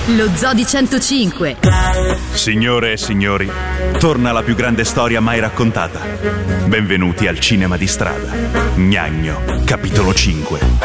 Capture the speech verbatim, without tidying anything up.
Lo Zoo di centocinque. Signore e signori, torna la più grande storia mai raccontata. Benvenuti al cinema di strada. Gnagno, capitolo cinque.